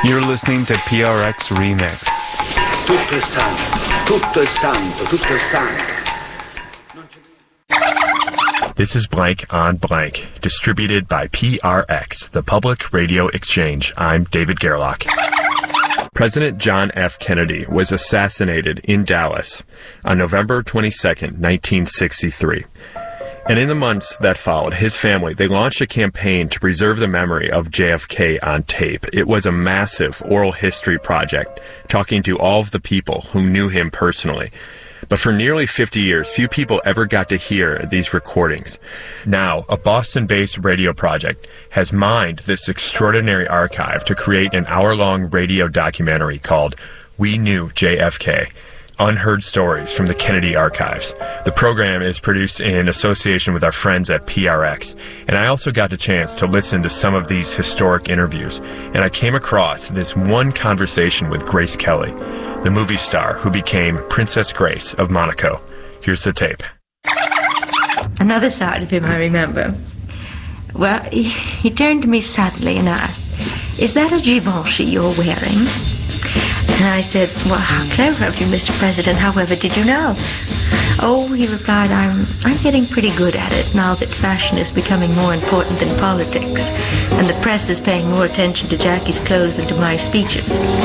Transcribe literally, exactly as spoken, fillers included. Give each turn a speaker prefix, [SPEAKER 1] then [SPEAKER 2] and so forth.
[SPEAKER 1] You're listening to P R X Remix.
[SPEAKER 2] Tutto è santo, tutto è santo, tutto è santo.
[SPEAKER 3] This is Blank on Blank, distributed by P R X, the Public Radio Exchange. I'm David Gerlach. President John F. Kennedy was assassinated in Dallas on November twenty-second, nineteen sixty-three. And in the months that followed, his family, they launched a campaign to preserve the memory of J F K on tape. It was a massive oral history project, talking to all of the people who knew him personally. But for nearly fifty years, few people ever got to hear these recordings. Now, a Boston-based radio project has mined this extraordinary archive to create an hour-long radio documentary called We Knew J F K. Unheard Stories from the Kennedy Archives. The program is produced in association with our friends at P R X, and I also got a chance to listen to some of these historic interviews, and I came across this one conversation with Grace Kelly, the movie star who became Princess Grace of Monaco. Here's the tape.
[SPEAKER 4] Another side of him I remember. Well, he, he turned to me suddenly and asked, "Is that a Givenchy you're wearing?" And I said, "Well, how clever of you, Mister President. However did you know?" "Oh," he replied, I'm, I'm getting pretty good at it now that fashion is becoming more important than politics, and the press is paying more attention to Jackie's clothes than to my speeches."